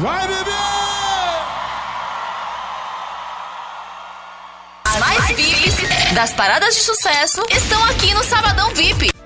Vai, bebê! As mais VIPs das paradas de sucesso estão aqui no Sabadão VIP.